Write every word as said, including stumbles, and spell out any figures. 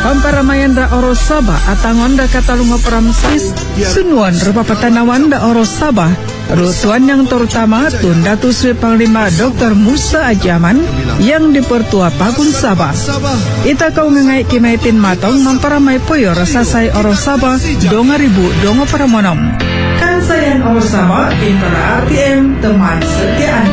Pamparamayanda Oro Sabah atangonda katalunga Pramsis sunuan Repapatanawan da Oro Sabah rutuan yang terutama tun Datu Sri Panglima Doktor Musa Ajaman yang dipertua Pagun Sabah. Ita kau ngengai kimaitin matong mamparamai poyo rasasai Oro Sabah donga ribu donga paramonom. Kan sayan Oro Sabah Intra R T M teman setia Anda.